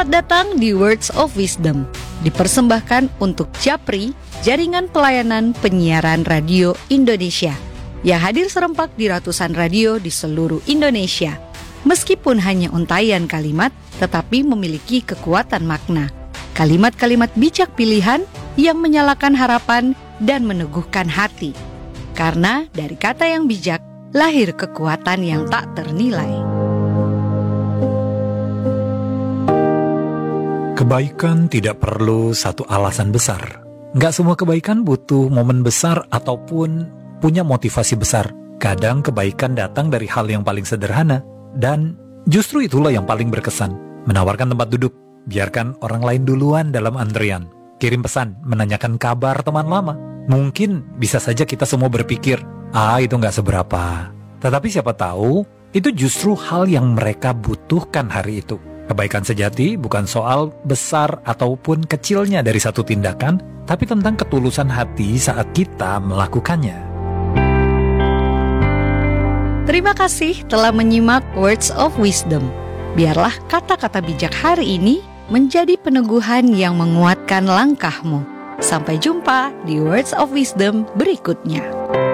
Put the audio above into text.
Selamat datang di Words of Wisdom, dipersembahkan untuk Japri, Jaringan Pelayanan Penyiaran Radio Indonesia, yang hadir serempak di ratusan radio di seluruh Indonesia. Meskipun hanya untayan kalimat, tetapi memiliki kekuatan makna. Kalimat-kalimat bijak pilihan yang menyalakan harapan dan meneguhkan hati. Karena dari kata yang bijak, lahir kekuatan yang tak ternilai. Kebaikan tidak perlu satu alasan besar. Nggak semua kebaikan butuh momen besar ataupun punya motivasi besar. Kadang kebaikan datang dari hal yang paling sederhana. Dan justru itulah yang paling berkesan. Menawarkan tempat duduk, biarkan orang lain duluan dalam antrian. Kirim pesan, menanyakan kabar teman lama. Mungkin bisa saja kita semua berpikir, itu nggak seberapa. Tetapi siapa tahu, itu justru hal yang mereka butuhkan hari itu. Kebaikan sejati bukan soal besar ataupun kecilnya dari satu tindakan, tapi tentang ketulusan hati saat kita melakukannya. Terima kasih telah menyimak Words of Wisdom. Biarlah kata-kata bijak hari ini menjadi peneguhan yang menguatkan langkahmu. Sampai jumpa di Words of Wisdom berikutnya.